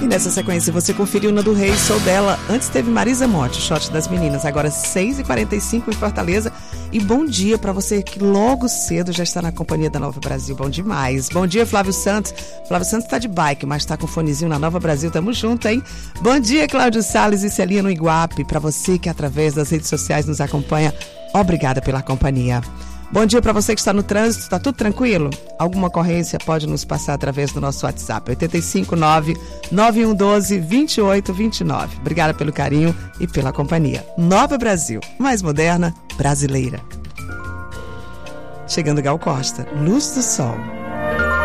E nessa sequência você conferiu na do Rei, Sou Dela. Antes teve Marisa Monte, Shot das Meninas. Agora 6h45 em Fortaleza. E bom dia para você que logo cedo já está na companhia da Nova Brasil. Bom demais. Bom dia, Flávio Santos. Flávio Santos está de bike, mas está com fonezinho na Nova Brasil. Tamo junto, hein? Bom dia, Cláudio Salles e Celinha no Iguape. Para você que através das redes sociais nos acompanha, obrigada pela companhia. Bom dia para você que está no trânsito, está tudo tranquilo? Alguma ocorrência pode nos passar através do nosso WhatsApp, 859-9112-2829. Obrigada pelo carinho e pela companhia. Nova Brasil, mais moderna, brasileira. Chegando Gal Costa, Luz do Sol.